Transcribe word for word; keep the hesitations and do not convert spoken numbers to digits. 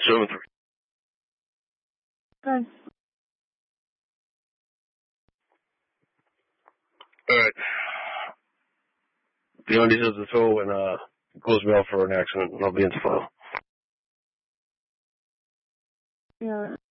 Seven three. Okay. Alright. The undies is the tow and uh close me out for an accident and I'll be in the file. Yeah.